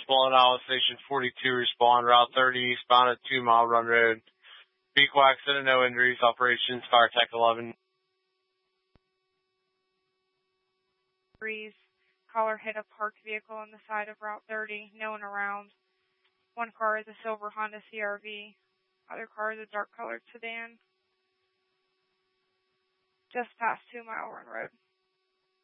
Spaulding out, Station 42, respond, Route 30, eastbound at 2 Mile Run Road. Vehicle accident, no injuries, operations, Fire Tech 11. Caller hit a parked vehicle on the side of Route 30, no one around. One car is a silver Honda CRV. Other car is a dark colored sedan. Just past 2 Mile Run Road.